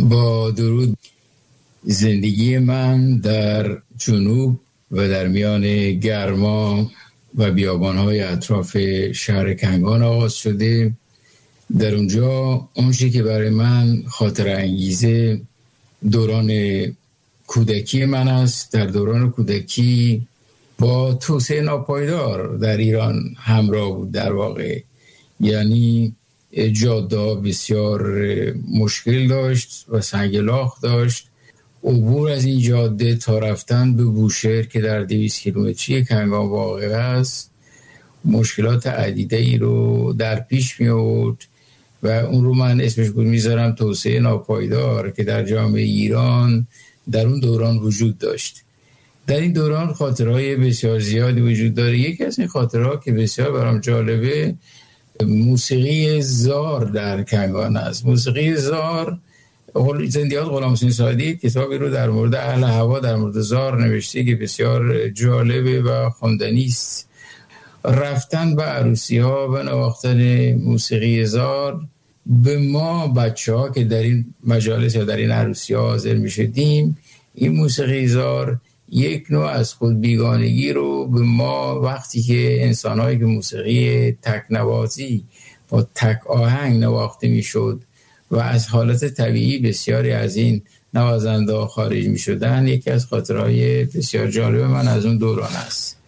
با درود. زندگی من در جنوب و در میان گرما و بیابان‌های اطراف شهر کنگان آغاز شده. در اونجا اونچه که برای من خاطر انگیزه دوران کودکی من است. در دوران کودکی با توسعه ناپایدار در ایران همراه بود. در واقع یعنی جاده بسیار مشکل داشت و سنگلاخ داشت. عبور از این جاده تا رفتن به بوشهر که در 200 کیلومتری کنگان واقع است مشکلات عدیده‌ای رو در پیش می آورد و اون رو من اسمش بود میذارم توسعه ناپایدار که در جامعه ایران در اون دوران وجود داشت. در این دوران خاطرهای بسیار زیادی وجود داره. یکی از این خاطرها که بسیار برام جالبه موسیقی زار در کنگان است. موسیقی زار، زندیات غلام حسین سعدی کتابی رو در مورد اهل هوا در مورد زار نوشته که بسیار جالبه و خواندنی است. رفتن به عروسی ها و نواختن موسیقی زار به ما بچه ها که در این مجالس یا در این عروسی ها حاضر می شدیم، این موسیقی زار یک نوع از خود بیگانگی رو به ما، وقتی که انسان هایی که موسیقی تک نوازی با تک آهنگ نواخته می شد و از حالت طبیعی بسیاری از این نوازنده خارج می شدن، یکی از خاطرهای بسیار جالب من از اون دوران است.